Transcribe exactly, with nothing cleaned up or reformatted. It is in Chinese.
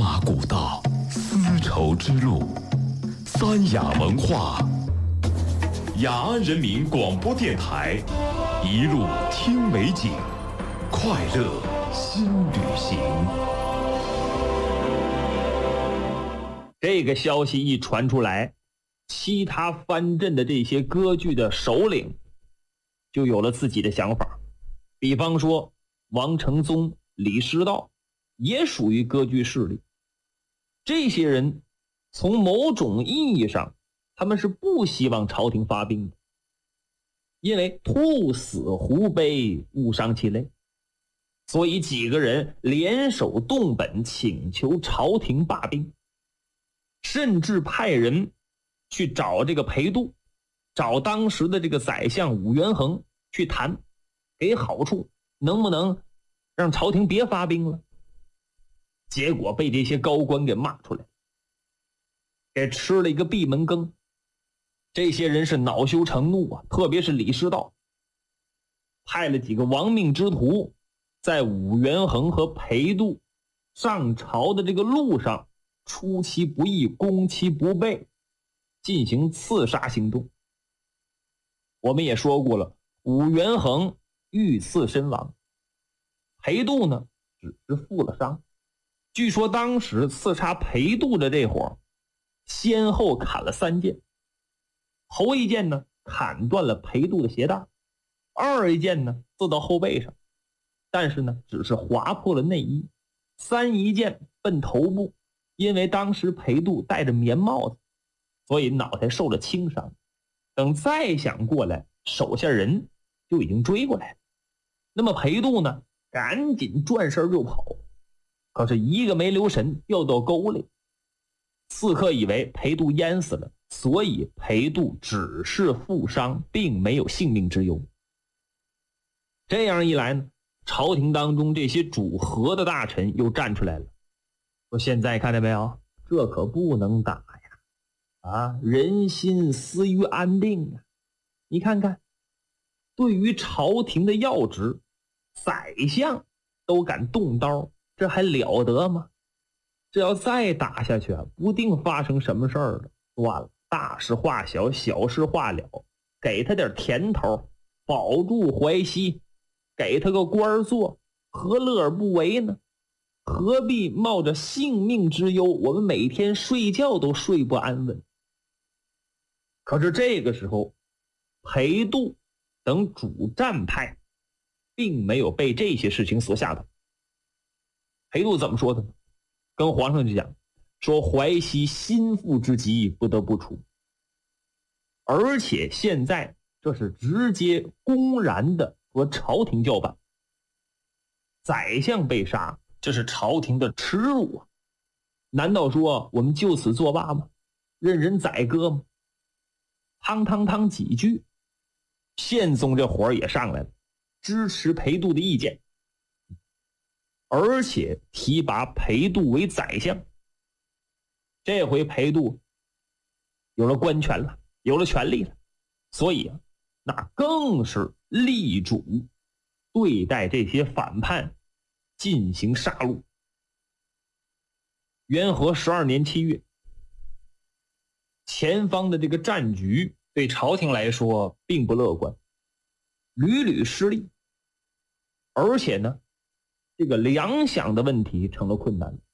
马古道，丝绸之路，三雅文化，雅安人民广播电台，一路听美景，快乐新旅行。 这个消息一传出来，其他藩镇的这些割据的首领就有了自己的想法。比方说王承宗、李师道也属于割据势力。这些人从某种意义上，他们是不希望朝廷发兵的，因为兔死狐悲，误伤其类，所以几个人联手动本，请求朝廷罢兵，甚至派人去找这个裴度，找当时的这个宰相武元衡去谈，给好处，能不能让朝廷别发兵了。结果被这些高官给骂出来，给吃了一个闭门羹。这些人是恼羞成怒啊，特别是李师道，派了几个亡命之徒，在武元衡和裴度上朝的这个路上出其不意，攻其不备，进行刺杀行动。我们也说过了，武元衡遇刺身亡，裴度呢只是负了伤。据说当时刺杀裴度的这伙先后砍了三剑，头一剑呢砍断了裴度的鞋带，二一剑呢刺到后背上，但是呢只是划破了内衣，三一剑奔头部，因为当时裴度戴着棉帽子，所以脑袋受了轻伤。等再想过来，手下人就已经追过来了。那么裴度呢赶紧转身就跑，可是一个没留神掉到沟里，刺客以为裴度淹死了，所以裴度只是负伤，并没有性命之忧。这样一来呢，朝廷当中这些主和的大臣又站出来了，说现在看见没有，这可不能打呀！啊，人心思于安定啊！你看看，对于朝廷的要职，宰相都敢动刀，这还了得吗？这要再打下去啊，不定发生什么事儿了。算了，大事化小，小事化了，给他点甜头，保住淮西，给他个官做，何乐而不为呢？何必冒着性命之忧，我们每天睡觉都睡不安稳。可是这个时候，裴度等主战派并没有被这些事情所吓倒。裴度怎么说的呢？跟皇上就讲说，淮西心腹之急，不得不除，而且现在这是直接公然的和朝廷叫板，宰相被杀，这是朝廷的耻辱啊！难道说我们就此作罢吗？任人宰割吗？汤汤汤几句，宪宗这火也上来了，支持裴度的意见，而且提拔裴度为宰相。这回裴度有了官权了，有了权力了，所以啊，那更是力主对待这些反叛进行杀戮。元和十二年七月，前方的这个战局对朝廷来说并不乐观，屡屡失利，而且呢这个粮饷的问题成了困难。